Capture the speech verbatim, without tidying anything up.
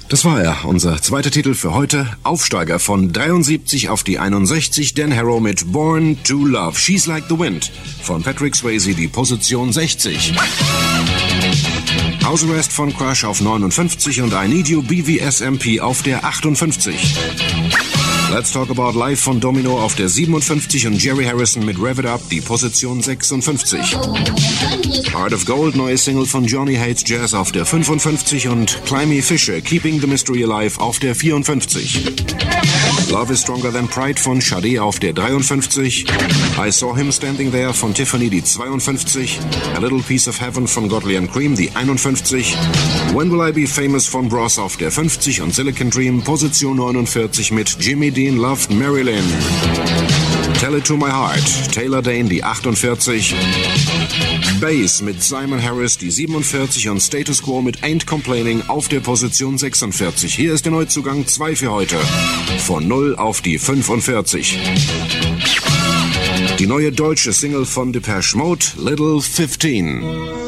Das war er, unser zweiter Titel für heute. Aufsteiger von dreiundsiebzig auf die einundsechzig, Dan Harrow mit Born to Love. She's Like the Wind von Patrick Swayze, die Position sechzig. House Arrest von Crush auf neunundfünfzig und I Need You B V S M P auf der achtundfünfzig. Let's Talk About Life von Domino auf der siebenundfünfzig und Jerry Harrison mit Rev It Up, die Position sechsundfünfzig. Heart of Gold, neue Single von Johnny Hates Jazz auf der fünfundfünfzig und Climby Fisher, Keeping the Mystery Alive auf der vierundfünfzig. Love is Stronger Than Pride von Sade auf der dreiundfünfzig. I Saw Him Standing There von Tiffany, die zweiundfünfzig. A Little Piece of Heaven von Godley and Cream, die einundfünfzig. When Will I Be Famous von Bros auf der fünfzig und Silicon Dream, Position neunundvierzig mit Jimmy Dean Loved Marilyn. Tell It to My Heart, Taylor Dane, die achtundvierzig. Bass mit Simon Harris, die siebenundvierzig und Status Quo mit Ain't Complaining auf der Position sechsundvierzig. Hier ist der Neuzugang zwei für heute. Von null auf die fünfundvierzig. Die neue deutsche Single von Depeche Mode, Little fifteen.